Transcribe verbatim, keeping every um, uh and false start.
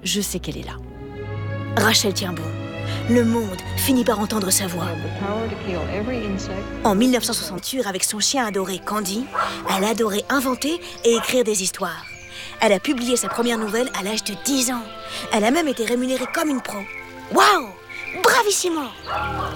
je sais qu'elle est là. Rachel tient bon. Le monde finit par entendre sa voix. En mille neuf cent soixante, avec son chien adoré Candy, elle adorait inventer et écrire des histoires. Elle a publié sa première nouvelle à l'âge de dix ans. Elle a même été rémunérée comme une pro. Waouh! Bravissimo!